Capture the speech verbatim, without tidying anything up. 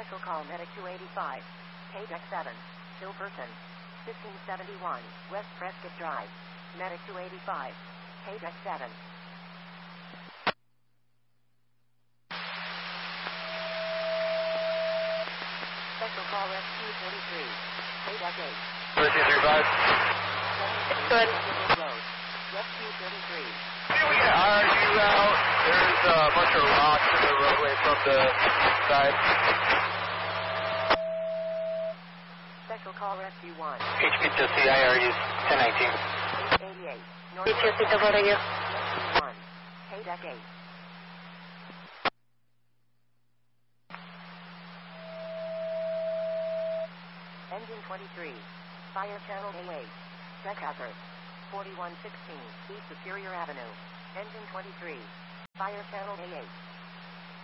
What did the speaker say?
Special call Medic two eighty-five. K deck seven. Still person. fifteen seventy-one, West Prescott Drive. Medic two eighty-five. K deck seven. Special call S Q forty-three. K deck eight. thirteen thirty-five. It's good. S Q thirty-three. Yeah, are you out? There's a bunch of rocks in the roadway from the side. Special call Rescue one. H P to C I R U's ten nineteen. eight eighty-eight. North H S C W. Rescue one. K deck eight. Engine twenty-three. Fire channel A eight. Check hazard. forty-one sixteen East Superior Avenue. Engine twenty-three. Fire channel A eight.